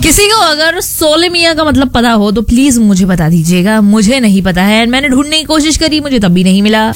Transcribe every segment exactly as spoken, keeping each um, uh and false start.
किसी को अगर सोले मियाँ का मतलब पता हो तो प्लीज मुझे बता दीजिएगा, मुझे नहीं पता है। मैंने ढूंढने की कोशिश करी, मुझे तब भी नहीं मिला।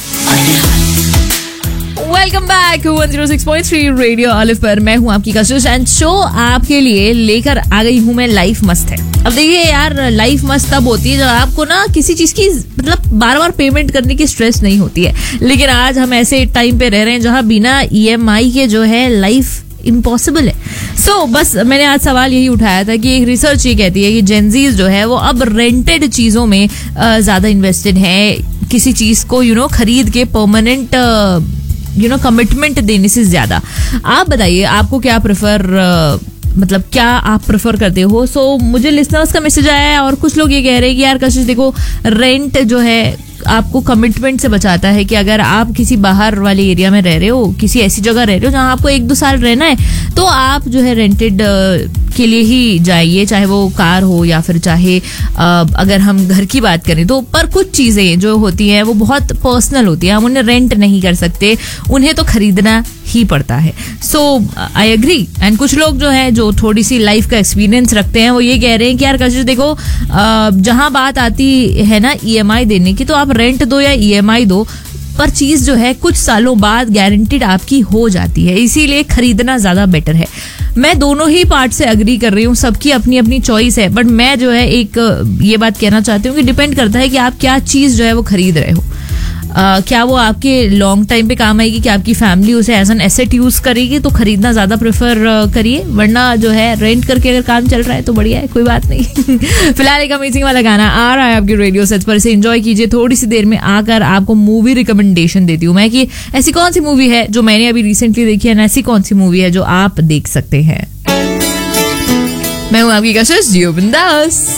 Welcome back one zero six point three radio olive पर मैं हूँ आपकी कशिश एंड शो आपके लिए लेकर आ गई हूँ मैं लाइफ मस्त है। अब देखिए यार, लाइफ मस्त तब होती है जब आपको ना किसी चीज की मतलब बार बार पेमेंट करने की स्ट्रेस नहीं होती है। लेकिन आज हम ऐसे टाइम पे रह रहे हैं जहाँ बिना ईएमआई के जो है लाइफ इम्पॉसिबल है। सो so, बस मैंने आज सवाल यही उठाया था कि एक रिसर्च ये कहती है कि जेनजीज जो है वो अब रेंटेड चीजों में ज्यादा इन्वेस्टेड है, किसी चीज को यू you नो know, खरीद के परमानेंट यू नो कमिटमेंट देने से ज्यादा। आप बताइए आपको क्या प्रेफर uh, मतलब क्या आप प्रेफर करते हो। सो so, मुझे लिसनर्स का मैसेज आया है और कुछ लोग ये कह रहे हैं कि यार कशिश देखो, रेंट जो है आपको कमिटमेंट से बचाता है कि अगर आप किसी बाहर वाले एरिया में रह रहे हो, किसी ऐसी जगह रह रहे हो जहां आपको एक दो साल रहना है, तो आप जो है रेंटेड के लिए ही जाइए, चाहे वो कार हो या फिर चाहे अगर हम घर की बात करें तो। पर कुछ चीजें जो होती हैं वो बहुत पर्सनल होती है, हम उन्हें रेंट नहीं कर सकते, उन्हें तो खरीदना ही पड़ता है। सो आई एग्री। एंड कुछ लोग जो है जो थोड़ी सी लाइफ का एक्सपीरियंस रखते हैं वो ये कह रहे हैं कि यार कशिश देखो, जहां बात आती है ना ईएमआई देने की, तो आप रेंट दो या ईएमआई दो, पर चीज जो है कुछ सालों बाद गारंटीड आपकी हो जाती है, इसीलिए खरीदना ज्यादा बेटर है। मैं दोनों ही पार्ट से अग्री कर रही हूँ, सबकी अपनी अपनी चॉइस है, बट मैं जो है एक ये बात कहना चाहती हूँ कि डिपेंड करता है कि आप क्या चीज जो है वो खरीद रहे हो। Uh, क्या वो आपके लॉन्ग टाइम पे काम आएगी, कि आपकी फैमिली उसे एज एन एसेट यूज करेगी, तो खरीदना ज्यादा प्रेफर uh, करिए। वरना जो है रेंट करके अगर काम चल रहा है तो बढ़िया है, कोई बात नहीं। फिलहाल एक अमेजिंग वाला गाना आ रहा है आपके रेडियो सेट पर, इसे एंजॉय कीजिए। थोड़ी सी देर में आकर आपको मूवी रिकमेंडेशन देती हूँ मैं कि ऐसी कौन सी मूवी है जो मैंने अभी रिसेंटली देखी है, ऐसी कौन सी मूवी है जो आप देख सकते हैं। मैं हूँ आपकी कशिश, जियो बिंदास।